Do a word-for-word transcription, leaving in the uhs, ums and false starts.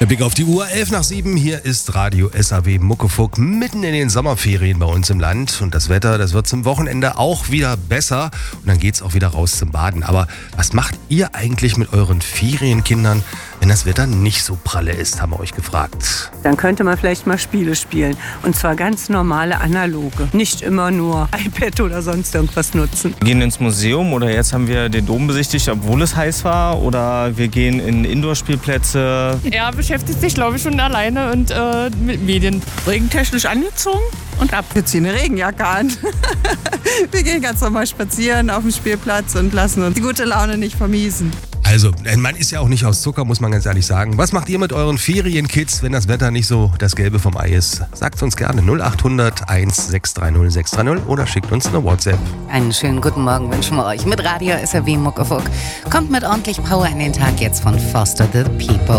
Der Blick auf die Uhr, elf nach sieben, hier ist Radio S A W Muckefuck mitten in den Sommerferien bei uns im Land. Und das Wetter, das wird zum Wochenende auch wieder besser. Und dann geht's auch wieder raus zum Baden. Aber was macht ihr eigentlich mit euren Ferienkindern, wenn das Wetter nicht so pralle ist, haben wir euch gefragt. Dann könnte man vielleicht mal Spiele spielen. Und zwar ganz normale analoge. Nicht immer nur iPad oder sonst irgendwas nutzen. Wir gehen ins Museum oder jetzt haben wir den Dom besichtigt, obwohl es heiß war. Oder wir gehen in Indoor-Spielplätze. Er beschäftigt sich, glaube ich, schon alleine und äh, mit Medien. Regentechnisch angezogen und ab. Wir ziehen eine Regenjacke an. Wir gehen ganz normal spazieren auf dem Spielplatz und lassen uns die gute Laune nicht vermiesen. Also, man ist ja auch nicht aus Zucker, muss man ganz ehrlich sagen. Was macht ihr mit euren Ferienkids, wenn das Wetter nicht so das Gelbe vom Ei ist? Sagt uns gerne null acht hundert eins sechs drei null sechs drei null oder schickt uns eine WhatsApp. Einen schönen guten Morgen wünschen wir euch mit Radio S A W Muckefuck. Kommt mit ordentlich Power in den Tag jetzt von Foster the People.